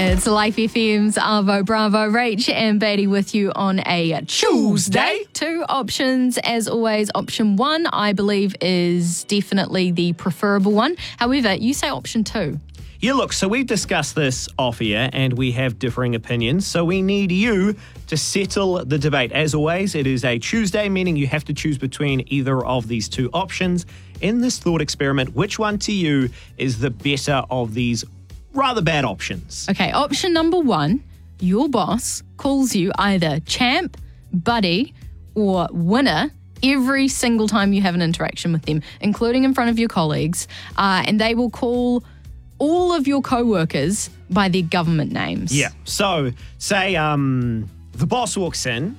It's Life FM's Arvo Bravo, Rach and Beatty with you on a Tuesday. Two options, as always. Option one, I believe, is definitely the preferable one. However, you say option two. Yeah, look, so we've discussed this off air and we have differing opinions, so we need you to settle the debate. As always, it is a Tuesday, meaning you have to choose between either of these two options. In this thought experiment, which one to you is the better of these rather bad options? Okay, option number one, your boss calls you either champ, buddy, or winner every single time you have an interaction with them, including in front of your colleagues, and they will call all of your co-workers by their government names. Yeah. So, say the boss walks in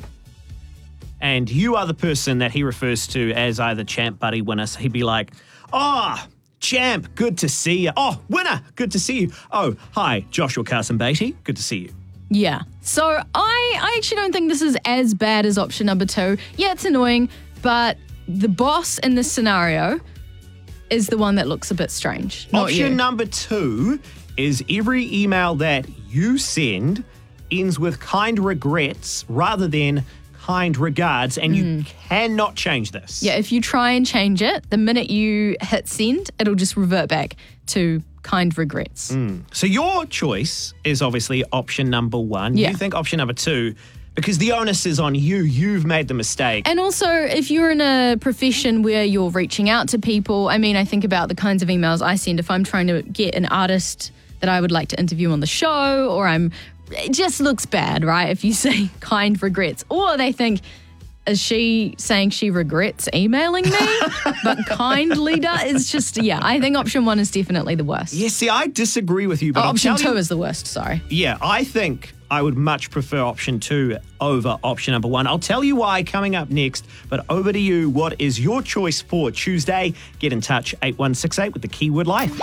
and you are the person that he refers to as either champ, buddy, winner. So he'd be like, "Oh, champ, good to see you. Oh, winner, good to see you. Oh, hi, Joshua Carson Beatty, good to see you." Yeah. So I actually don't think this is as bad as option number two. Yeah, it's annoying, but the boss in this scenario is the one that looks a bit strange. Option number two is every email that you send ends with kind regrets rather than kind regards, and you cannot change this. Yeah, if you try and change it, the minute you hit send, it'll just revert back to kind regrets. So your choice is obviously option number one. Yeah. You think option number two, because the onus is on you. You've made the mistake. And also, if you're in a profession where you're reaching out to people, I mean, I think about the kinds of emails I send if I'm trying to get an artist that I would like to interview on the show, or it just looks bad, right? If you say kind regrets, or they think, is she saying she regrets emailing me, but kindly does? It's just, yeah, I think option one is definitely the worst. Yeah, see, I disagree with you. But option two is the worst, sorry. Yeah, I think I would much prefer option two over option number one. I'll tell you why coming up next, but over to you. What is your choice for Tuesday? Get in touch, 8168 with the keyword life.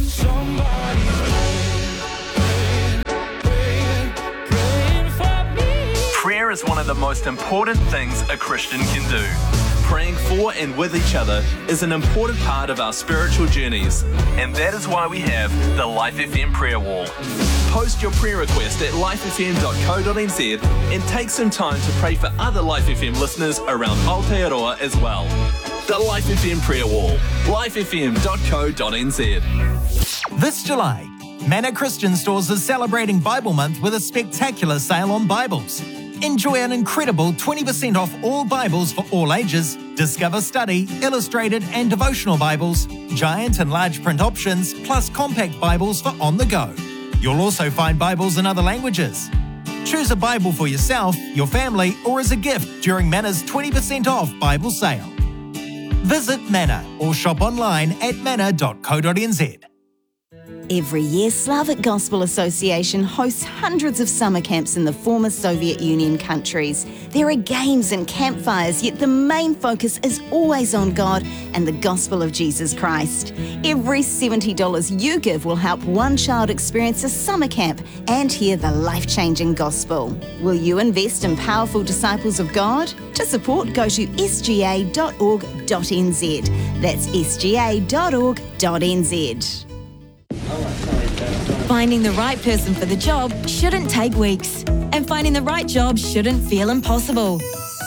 Prayer is one of the most important things a Christian can do. Praying for and with each other is an important part of our spiritual journeys, and that is why we have the Life FM prayer wall. Post your prayer request at lifefm.co.nz and take some time to pray for other Life FM listeners around Aotearoa as well. The Life FM prayer wall, lifefm.co.nz. This July, Manor Christian Stores is celebrating Bible Month with a spectacular sale on Bibles. Enjoy an incredible 20% off all Bibles for all ages. Discover study, illustrated and devotional Bibles, giant and large print options, plus compact Bibles for on the go. You'll also find Bibles in other languages. Choose a Bible for yourself, your family, or as a gift during Manor's 20% off Bible sale. Visit Manor or shop online at manor.co.nz. Every year, Slavic Gospel Association hosts hundreds of summer camps in the former Soviet Union countries. There are games and campfires, yet the main focus is always on God and the gospel of Jesus Christ. Every $70 you give will help one child experience a summer camp and hear the life-changing gospel. Will you invest in powerful disciples of God? To support, go to sga.org.nz. That's sga.org.nz. Finding the right person for the job shouldn't take weeks, and finding the right job shouldn't feel impossible.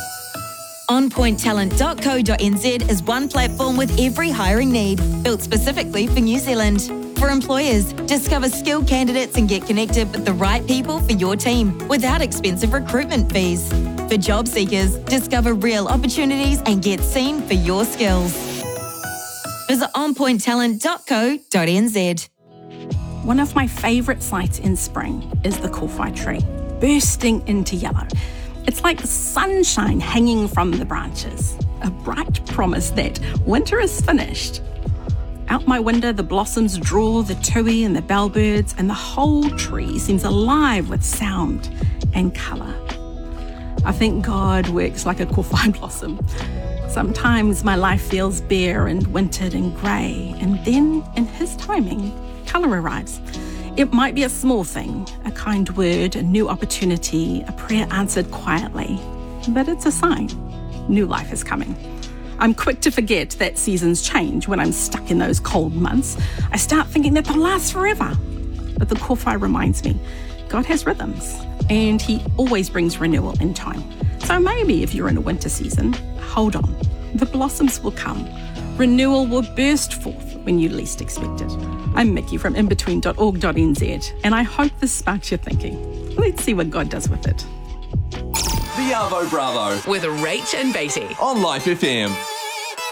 OnPointTalent.co.nz is one platform with every hiring need, built specifically for New Zealand. For employers, discover skilled candidates and get connected with the right people for your team without expensive recruitment fees. For job seekers, discover real opportunities and get seen for your skills. Visit OnPointTalent.co.nz. One of my favourite sights in spring is the kowhai tree, bursting into yellow. It's like the sunshine hanging from the branches, a bright promise that winter is finished. Out my window, the blossoms draw the tui and the bellbirds, and the whole tree seems alive with sound and colour. I think God works like a kowhai blossom. Sometimes my life feels bare and wintered and grey, and then, in His timing, colour arrives. It might be a small thing, a kind word, a new opportunity, a prayer answered quietly, but it's a sign. New life is coming. I'm quick to forget that seasons change when I'm stuck in those cold months. I start thinking that they'll last forever. But the kōwhai reminds me, God has rhythms, and he always brings renewal in time. So maybe if you're in a winter season, hold on. The blossoms will come. Renewal will burst forth when you least expect it. I'm Mickey from inbetween.org.nz, and I hope this sparks your thinking. Let's see what God does with it. The Arvo Bravo With Rach and Beatty. on Life FM.